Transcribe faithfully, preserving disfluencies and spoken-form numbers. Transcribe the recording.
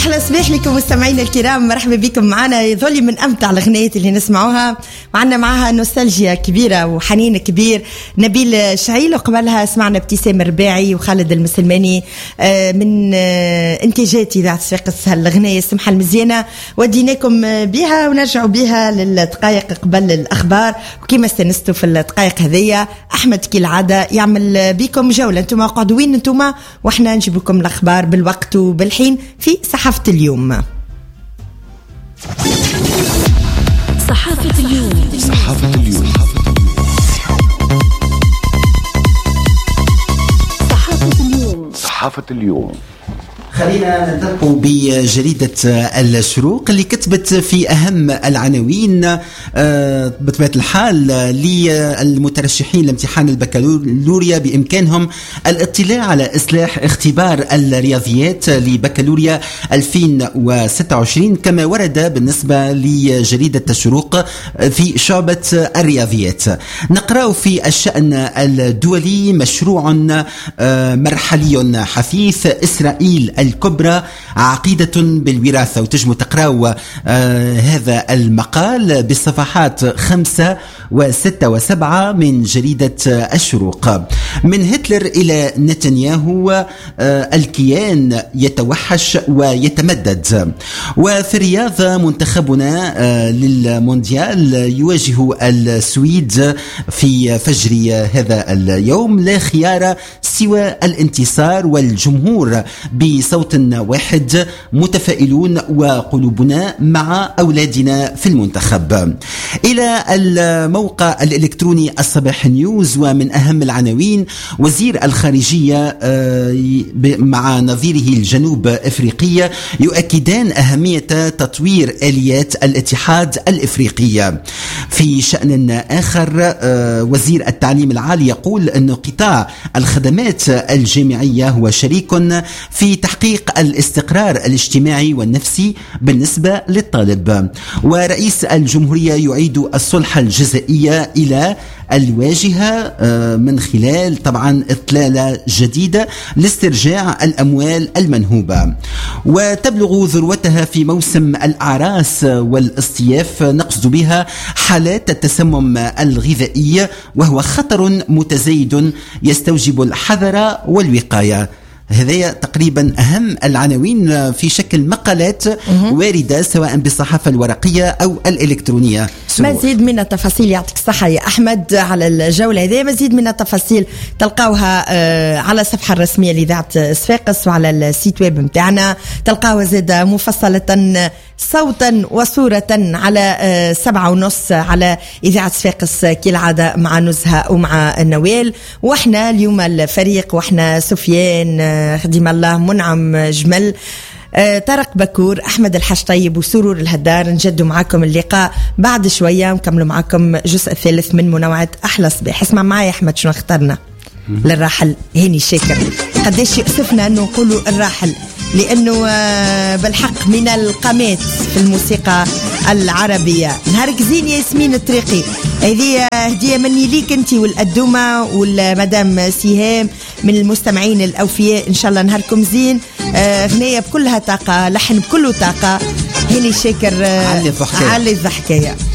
أحلى صباح لكم مستمعين الكرام، مرحبا بكم معنا. يظل من أمتع الأغنيات اللي نسمعوها، وعندنا معها نوستالجيا كبيرة وحنين كبير. نبيل شعيل، وقبلها سمعنا ابتسام رباعي وخالد المسلماني من انتاجات إذاعة صفاقس. هالأغنية السمحة المزيانة وديناكم بها، ونرجعوا بها للدقائق قبل الأخبار. وكما استنستوا في الدقائق هذية، أحمد كالعادة يعمل بكم جولة. انتم قعدوا وين انتم، وإحنا نجيب لكم الأخبار بالوقت وبالحين في صحافة اليوم. صحافة اليوم. صحافة اليوم. صحافة اليوم. صحافة اليوم. خلينا ننطلقوا بجريدة الشروق اللي كتبت في أهم العناوين بطبيعة الحال للمترشحين لامتحان البكالوريا بإمكانهم الاطلاع على إصلاح اختبار الرياضيات لبكالوريا ألفين وستة وعشرين، كما ورد بالنسبة لجريدة الشروق في شعبة الرياضيات. نقرأ في الشأن الدولي: مشروع مرحلي حثيث، إسرائيل الكبرى عقيدة بالوراثة. وتجموا تقرأوا آه هذا المقال بالصفحات خمسة وستة وسبعة من جريدة الشروق. من هتلر إلى نتنياهو، آه الكيان يتوحش ويتمدد. وفي الرياضة، منتخبنا آه للمونديال يواجه السويد في فجر هذا اليوم. لا خيار سوى الانتصار، والجمهور بصوت واحد متفائلون وقلوبنا مع أولادنا في المنتخب. إلى الموقع الإلكتروني الصباح نيوز، ومن أهم العناوين: وزير الخارجية مع نظيره الجنوب أفريقية يؤكدان أهمية تطوير آليات الاتحاد الإفريقي. في شأن آخر، وزير التعليم العالي يقول أن قطاع الخدمات الجامعية هو شريك في تحقيق الاستقرار الاجتماعي والنفسي بالنسبة للطالب. ورئيس الجمهورية يعيد الصلح الجزائية إلى الواجهة من خلال طبعا إطلالة جديدة لاسترجاع الأموال المنهوبة. وتبلغ ذروتها في موسم الأعراس والاصطياف، نقصد بها حالات التسمم الغذائي، وهو خطر متزايد يستوجب الحذر والوقاية. هذه تقريبا أهم العناوين في شكل مقالات واردة سواء بالصحافة الورقية أو الإلكترونية. مزيد من التفاصيل، يعطيك الصحة يا أحمد على الجولة هذه. مزيد من التفاصيل تلقاوها على الصفحة الرسمية لإذاعة صفاقس وعلى السيت ويب متاعنا. تلقاوها زاد مفصلة صوتا وصورة على سبعة ونص على إذاعة صفاقس كالعادة، مع نزهة ومع نوال. وإحنا اليوم الفريق، وإحنا سفيان خديم الله، منعم جمل، طارق بكور، أحمد الحاج طيب، وسرور الهدار. نجدوا معكم اللقاء بعد شوية، ونكملوا معكم الجزء الثالث من منوعة أحلى صباح. اسمع معي أحمد شنو اخترنا للراحل هاني شاكر. قديش يأسفنا أنه نقولوا الراحل، لأنه بالحق من القامات في الموسيقى العربية. نهارك زين يا ياسمين الطريقي، هذه هدية مني ليك انت والقدومة والمدام سهام من المستمعين الأوفياء. إن شاء الله نهاركم زين. أغنية بكلها طاقة، لحن بكله طاقة. هاني شاكر علي الضحكاية.